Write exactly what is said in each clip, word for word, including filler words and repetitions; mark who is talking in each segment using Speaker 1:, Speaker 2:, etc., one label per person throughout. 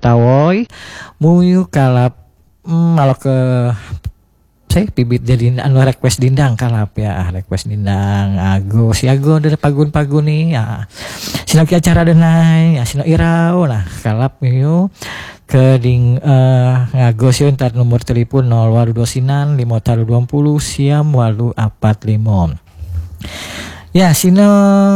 Speaker 1: tawoy muyu kalap mm, kalau ke saya bibit jadi anu request dindang kalap ya request dindang ago si ago dari pagun-pagun nih ya sino ki acara denai ya sino irau nah kalap miu ke ding uh, ngago sih entar nomor telepon nol walu dua sinan lima talu dua puluh siam walu apat lima ya sino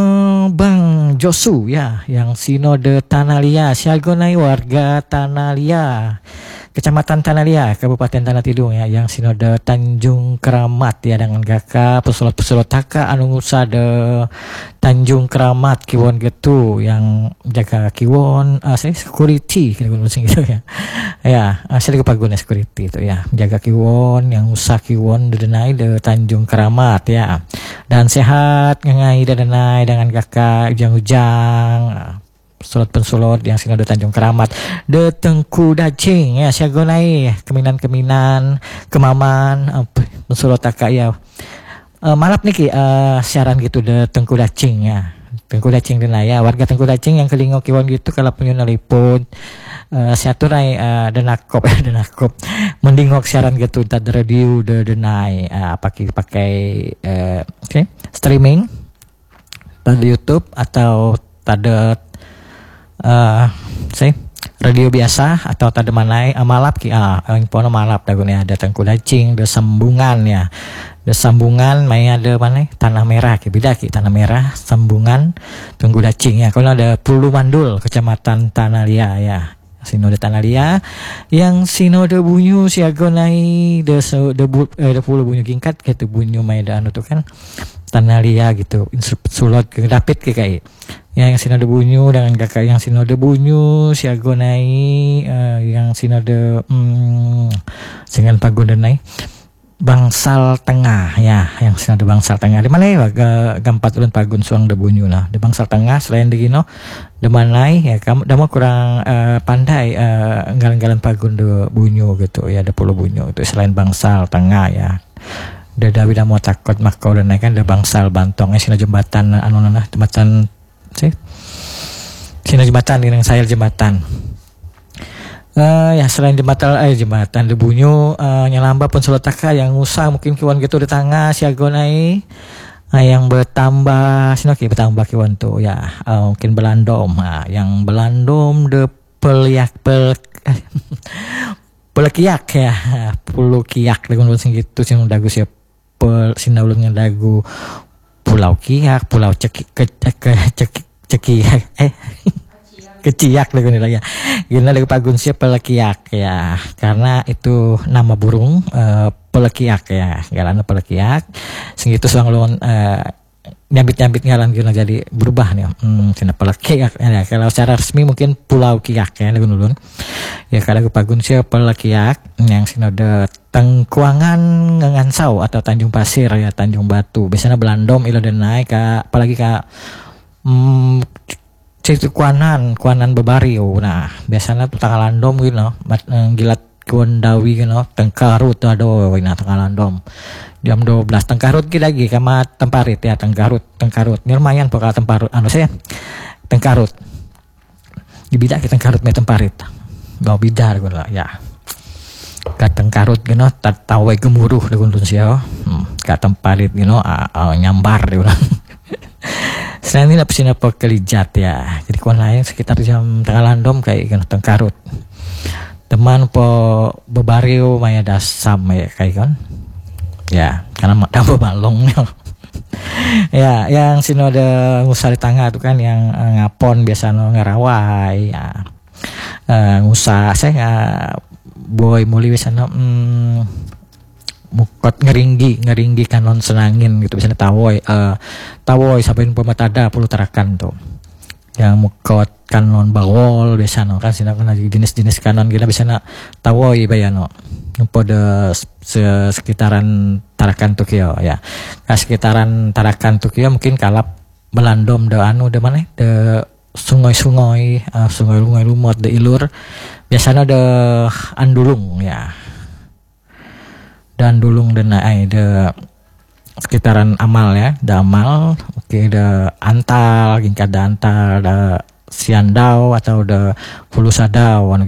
Speaker 1: Bang Josu ya yang sino de Tanalia siagonai warga Tanalia Kecamatan Tanalia, Kabupaten Tanah Tidung ya, yang sinode Tanjung Keramat ya dengan gaka pesulot-pesulot taka anu ngusade Tanjung Keramat kiwon gitu yang jaga kiwon uh, saya security gitu ya. Ya, saya lagi paguna security itu ya, jaga kiwon yang usah kiwon dedenai de Tanjung Keramat ya. Dan sehat ngai dedenai dengan gaka ujang-ujang Pesulot pensulot yang sinode Tanjung Keramat de Tengku Dacing ya siagonai keminan-keminan kemaman uh, pensulot taka ya uh, malap niki uh, siaran gitu de Tengku Dacing ya Tengku Dacing dena ya warga Tengku Dacing yang kelingok kiwon gitu kalau punya nelipun uh, siaturai uh, denakop ya denakop mendingok siaran gitu tad radio de denai uh, pakai pakai uh, okay, streaming pada YouTube atau tada Uh, say radio biasa atau tadi manai uh, malap ki ah uh, pono malap dagune ada Tengku Dacing de sambungan ya de sambungan mai ada mana tanah merah ki beda ki tanah merah sambungan Tengku Dacing ya kalau ada Pulu Mandul Kecamatan Tanalia ya sinode Tanalia yang sinode bunyu siagonai de de, eh, de Pulu bunyu gingkat gitu bunyu mai da anu tuh kan Tanalia gitu sulot ke dapit ke kai yang sinode bunyu dengan kakak yang sinode bunyu siagonai uh, yang sinode hmm, dengan pagundenai Bangsal Tengah ya yang sinode Bangsal Tengah di mana ya gampat ulun pagun suang de bunyu lah di Bangsal Tengah selain de gino de manai ya kamu dah kurang uh, pandai uh, ngalan-ngalan pagun de bunyu gitu ya de Pulau Bunyu itu selain Bangsal Tengah ya de dawi dah mau takut makau dan kan de Bangsal Bantong ya sinode jembatan anu nah jembatan sih sini jembatan yang saya jembatan uh, ya selain jembatan eh jembatan de bunyu uh, nyalamba pun solotaka yang usah mungkin kiwan gitu di tengah siagonai uh, yang bertambah sini okay, bertambah kiwan tuh ya uh, mungkin belandom uh, yang belandom de peliak pel pelekiak ya pulukiak lagu nulis gitu sih dagu siap pel sinaulungnya dagu Pulau Kiak, Pulau Cekik, ke, ke, cekik, Cekiak, eh, Keciak lagu ini ya. Gini lagu pagun siapa Pelekiak ya, karena itu nama burung uh, Pelekiak ya, galana Pelekiak. Segitu soang luan uh, nyambit-nyambit ngalan gini jadi berubah nih. Hmm, cina Pelekiak ya. Kalau secara resmi mungkin Pulau Kiak ya lagu nulun. Ya kalau lagu pagun siapa Pelekiak yang sinode Tengkuangan Ngangansau atau Tanjung Pasir ya Tanjung Batu biasanya belandom ilo dan naik ka apalagi ka hmm, situ kuanan kuanan bebario nah biasanya tuh tanggal landom gitu no gilat kuan dawi gitu no Tengkarut aduh nah tanggal landom jam dua belas Tengkarut kita lagi kama Temparit ya Tengkarut Tengkarut ini lumayan pokal Temparut anu saya Tengkarut di bidak kita Tengkarut me Temparit bawa bidar gitu lah ya kateng karut gino tawe gemuruh dengan tunsia hmm, kateng parit gino uh, uh, nyambar gitu selain ini napsin apa kelijat ya jadi kawan lain sekitar jam tengah landom kayak gino tengkarut teman po bebario maya dasam ya kayak kan ya karena tambah balong ya yang sinode ngusari tangga itu kan yang uh, ngapon biasa no ngerawai ya uh, ngusah saya uh, boy muli biasanya hmm, mukot ngeringgi ngeringgi kanon senangin gitu biasanya tawoy uh, tawoy sampai pematada puluh tarakan tuh yang mukot kanon bawol biasanya kan sini kan lagi jenis-jenis kanon gila biasanya tawoy bayano pada sekitaran tarakan tuh kio ya nah, sekitaran tarakan tuh kio mungkin kalap melandom de anu de mana de sungai-sungai uh, sungai-sungai lumut de ilur biasanya ada andulung ya dan dulung dan ai de sekitaran amal ya da amal oke okay, da antal gingkad da antal da siandau atau da pulusadau